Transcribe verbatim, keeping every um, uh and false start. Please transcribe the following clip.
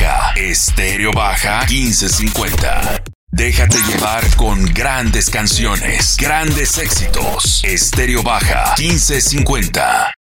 Baja, Estéreo Baja quince cincuenta. Déjate llevar con grandes canciones, grandes éxitos. Estéreo Baja quince cincuenta.